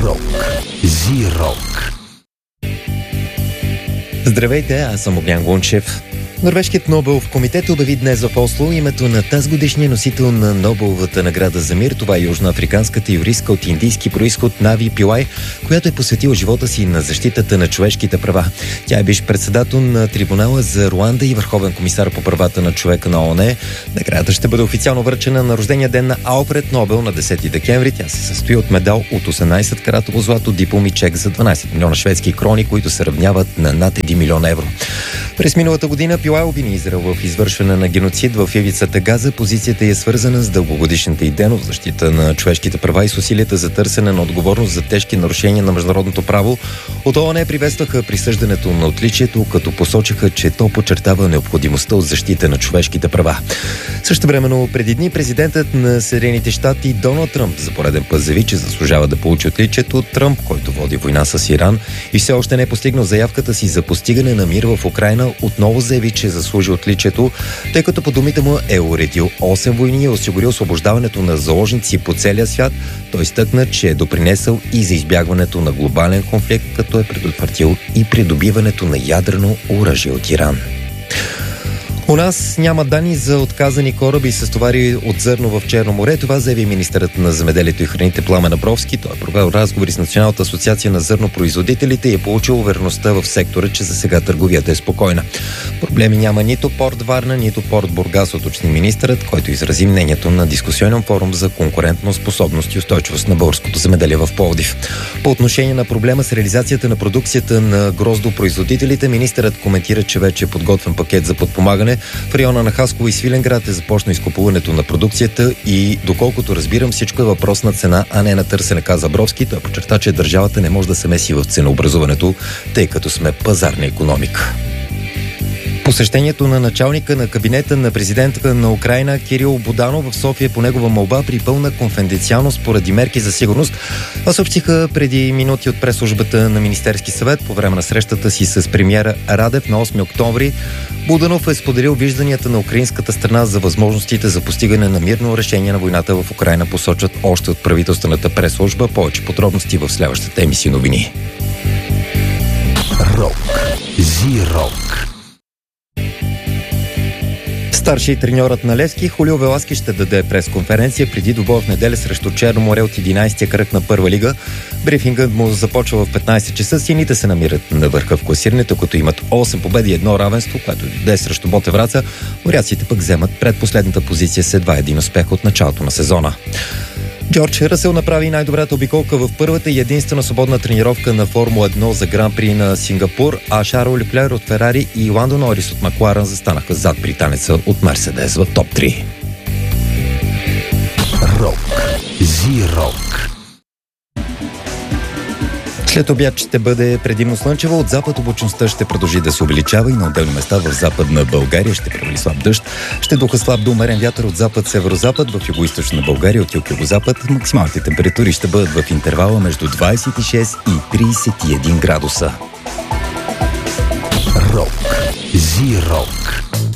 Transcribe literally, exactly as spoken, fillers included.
Рок. Зи-рок. Здравейте, аз съм Огнян Гунчев. Норвежкият Нобелов комитет обяви днес в Осло името на тази годишния носител на Нобеловата награда за мир. Това е южноафриканската юристка от индийски происход Нави Пилай, която е посветила живота си на защитата на човешките права. Тя е бивш председател на трибунала за Руанда и върховен комисар по правата на човека на ООН. Наградата ще бъде официално връчена на рождения ден на Алфред Нобел на десети декември. Тя се състои от медал от осемнайсет каратово злато, диплом и чек за дванайсет милиона шведски крони, които се равняват на над един милион евро. През миналата година Пилай обвини Израел в извършване на геноцид в ивицата Газа. Позицията е свързана с дългогодишната й дейност в защита на човешките права и с усилията за търсене на отговорност за тежки нарушения на международното право. От ООН приветстваха присъждането на отличието, като посочиха, че то подчертава необходимостта от защита на човешките права. Същевременно преди дни президентът на Съединените щати Доналд Тръмп за пореден път заяви, че заслужава да получи отличието. Тръмп, който води война с Иран и все още не е постигнал заявката си за постигане на мир в Украйна, отново заяви, че заслужи отличието, тъй като по думите му е уредил осем войни и е осигурил освобождаването на заложници по целия свят. Той изтъкна, че е допринесъл и за избягването на глобален конфликт, като е предотвратил и придобиването на ядрено оръжие от Иран. У нас няма данни за отказани кораби с товари от зърно в Черно море. Това заяви министърът на земеделието и храните Пламен Абровски. Той е провел разговори с Националната асоциация на зърнопроизводителите и е получил увереността в сектора, че за сега търговията е спокойна. Проблеми няма нито порт Варна, нито порт Бургас, уточни министърът, който изрази мнението на дискусионен форум за конкурентно способност и устойчивост на българското земеделие в Пловдив. По отношение на проблема с реализацията на продукцията на гроздопроизводителите, министърът коментира, че вече е подготвен пакет за подпомагане. В района на Хасково и Свиленград е започна изкупуването на продукцията и, доколкото разбирам, всичко е въпрос на цена, а не на търсене, каза Абровски. Той подчерта, че държавата не може да се меси в ценообразуването, тъй като сме пазарна икономика. Посещението на началника на кабинета на президента на Украйна Кирил Буданов в София по негова молба при пълна конфиденциалност поради мерки за сигурност, а съобщиха преди минути от пресслужбата на Министерски съвет по време на срещата си с премиера Радев на осми октомври. Буданов е споделил вижданията на украинската страна за възможностите за постигане на мирно решение на войната в Украйна, посочат още от правителствената пресслужба. Повече подробности в следващата емисия новини. Рок. Зи-рок. Старши треньорът на Левски Хулио Веласки ще даде пресконференция преди двубоя в неделя срещу Черно море от единайсетия кръг на Първа лига. Брифингът му започва в петнайсет часа. Сините се намират на върха в класирането, като имат осем победи и едно равенство, което е срещу Ботев Враца. Моряците пък вземат предпоследната позиция с едва един успех от началото на сезона. Джордж Ръсел направи най-добрата обиколка в първата и единствена свободна тренировка на Формула едно за Гран-при на Сингапур, а Шарл Леклер от Ферари и Ландо Норис от Макларен застанаха зад британеца от Мерседес в топ три. Рок. Зи-рок. След обяд ще бъде предимно слънчево. От запад облачността ще продължи да се увеличава и на отделни места в западна България ще превали слаб дъжд. Ще духа слаб до умерен вятър от запад-северозапад, в югоизточна България от юг-югозапад. Максималните температури ще бъдат в интервала между двайсет и шест и трийсет и един градуса. Рок. Зи-рок.